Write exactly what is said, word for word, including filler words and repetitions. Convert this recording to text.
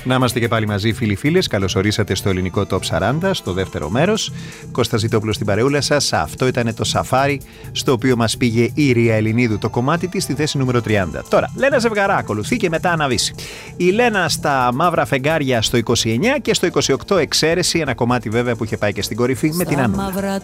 Να είμαστε και πάλι μαζί, φίλοι φίλες. Καλώς ορίσατε στο ελληνικό Top σαράντα, στο δεύτερο μέρος. Κώστα Ζητόπουλος στην παρεούλα σας. Αυτό ήταν το Σαφάρι, στο οποίο μας πήγε η Ρία Ελληνίδου, το κομμάτι της στη θέση νούμερο τριάντα. Τώρα, Λένα Ζευγαρά ακολουθεί και μετά Αναβίση. Η Λένα στα Μαύρα Φεγγάρια στο είκοσι εννιά και στο είκοσι οκτώ Εξαίρεση, ένα κομμάτι βέβαια που είχε πάει και στην κορυφή με την Ανούλα.